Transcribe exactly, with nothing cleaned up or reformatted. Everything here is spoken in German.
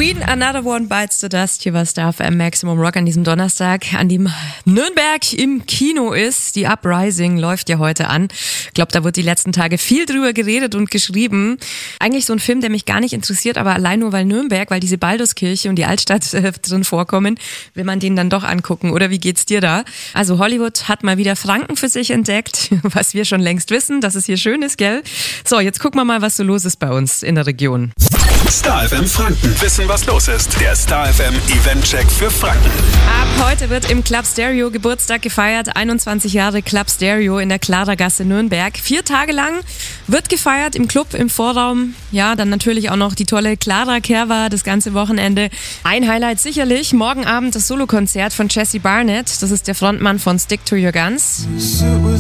Queen, Another One Bites the Dust. Hier war Star F M Maximum Rock an diesem Donnerstag, an dem Nürnberg im Kino ist. Die Uprising läuft ja heute an. Ich glaube, da wird die letzten Tage viel drüber geredet und geschrieben. Eigentlich so ein Film, der mich gar nicht interessiert, aber allein nur weil Nürnberg, weil diese Baldurskirche und die Altstadt äh, drin vorkommen, will man den dann doch angucken. Oder wie geht's dir da? Also Hollywood hat mal wieder Franken für sich entdeckt, was wir schon längst wissen, dass es hier schön ist, gell? So, jetzt gucken wir mal, was so los ist bei uns in der Region. Star F M Franken. Wissen, was los ist. Der Star F M Event-Check für Franken. Ab heute wird im Club Stereo Geburtstag gefeiert. einundzwanzig Jahre Club Stereo in der Klarergasse Nürnberg. Vier Tage lang wird gefeiert im Club, im Vorraum. Ja, dann natürlich auch noch die tolle Clara Kerwa das ganze Wochenende. Ein Highlight sicherlich. Morgen Abend das Solokonzert von Jesse Barnett. Das ist der Frontmann von Stick to Your Guns.